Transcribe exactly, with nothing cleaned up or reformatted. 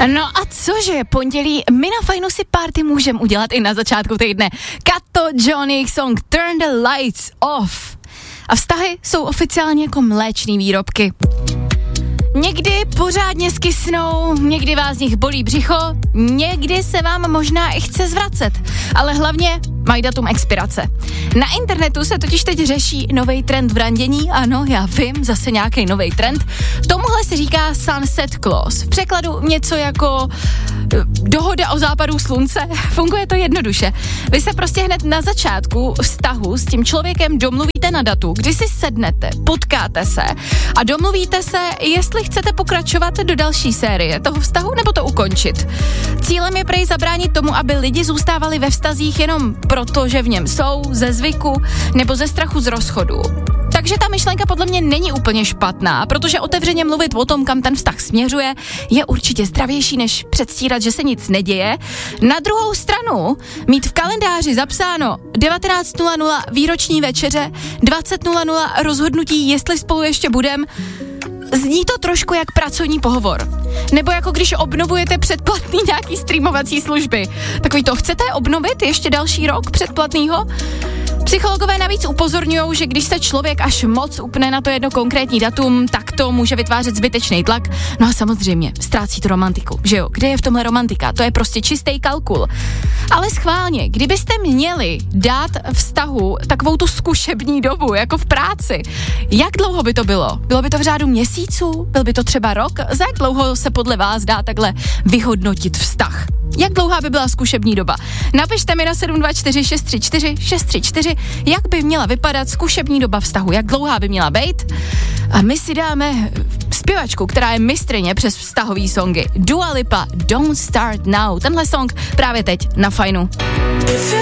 No a cože, pondělí my na Fajnu si party můžeme udělat i na začátku týdne. Kato Johnny song Turn the Lights Off. A vztahy jsou oficiálně jako mléčný výrobky. Někdy pořádně skysnou, někdy vás z nich bolí břicho, někdy se vám možná i chce zvracet, ale hlavně mají datum expirace. Na internetu se totiž teď řeší novej trend v randění, ano, já vím, zase nějaký novej trend. Tomuhle se říká sunset clause. V překladu něco jako dohoda o západu slunce. Funguje to jednoduše. Vy se prostě hned na začátku vztahu s tím člověkem domluvíte na datu, kdy si sednete, potkáte se a domluvíte se, jestli chcete pokračovat do další série toho vztahu nebo to ukončit. Cílem je prej zabránit tomu, aby lidi zůstávali ve vztazích jenom proto, že v něm jsou, ze zvyku nebo ze strachu z rozchodu. Takže ta myšlenka podle mě není úplně špatná, protože otevřeně mluvit o tom, kam ten vztah směřuje, je určitě zdravější, než předstírat, že se nic neděje. Na druhou stranu, mít v kalendáři zapsáno devatenáct nula nula výroční večeře, dvacet nula nula rozhodnutí, jestli spolu ještě budem, zní to trošku jak pracovní pohovor. Nebo jako když obnovujete předplatný nějaký streamovací služby. Takový to, chcete obnovit ještě další rok předplatnýho? Psychologové navíc upozorňují, že když se člověk až moc upne na to jedno konkrétní datum, tak to může vytvářet zbytečný tlak. No a samozřejmě, ztrácí to romantiku, že jo? Kde je v tomhle romantika? To je prostě čistý kalkul. Ale schválně, kdybyste měli dát vztahu takovou tu zkušební dobu, jako v práci, jak dlouho by to bylo? Bylo by to v řádu měsíců? Byl by to třeba rok? Za jak dlouho se podle vás dá takhle vyhodnotit vztah? Jak dlouhá by byla zkušební doba? Napište mi na sedm dva čtyři šest tři čtyři šest tři čtyři, jak by měla vypadat zkušební doba vztahu, jak dlouhá by měla být. A my si dáme zpěvačku, která je mistryně přes vztahový songy. Dua Lipa, Don't Start Now. Tenhle song právě teď na Fajnu.